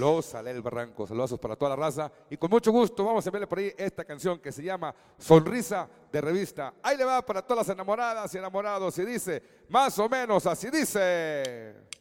Los Alel Barranco. Saludos para toda la raza. Y con mucho gusto vamos a verle por ahí esta canción que se llama Sonrisa de Revista. Ahí le va para todas las enamoradas y enamorados y dice, más o menos así dice.